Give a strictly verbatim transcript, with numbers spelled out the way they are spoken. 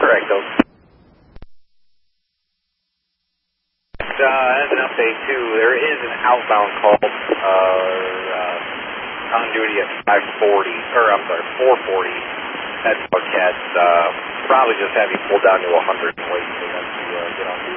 Correct, though. Uh, as an update, too, there is an outbound call, uh, uh, on duty at five forty, or I'm sorry, four forty. That's broadcast, uh, probably just have you pull down to one hundred and wait for them to uh, get on duty.